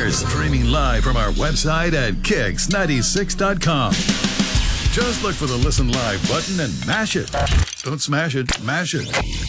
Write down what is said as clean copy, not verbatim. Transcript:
We're streaming live from our website at kicks96.com. Just look for the Listen Live button and mash it. Don't smash it, mash it.